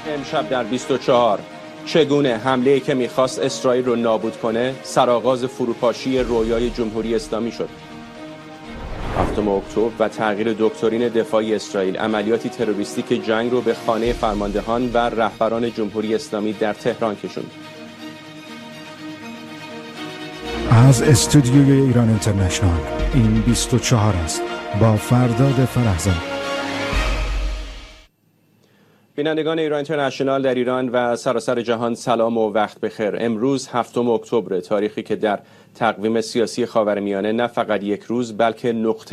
امشب در 24 چگونه حمله‌ای که می‌خواست اسرائیل رو نابود کنه سرآغاز فروپاشی رویای جمهوری اسلامی شد. 7 اکتبر و تغییر دکترین دفاعی اسرائیل، عملیاتی تروریستی جنگ رو به خانه فرماندهان و رهبران جمهوری اسلامی در تهران کشوند. از استودیوی ایران اینترنشنال این 24 است با فرداد فرحزاد. بینندگان ایران اینترنشنال در ایران و سراسر جهان سلام و وقت بخیر. امروز 7 اکتبر، تاریخی که در تقویم سیاسی خاورمیانه نه فقط یک روز بلکه نقطه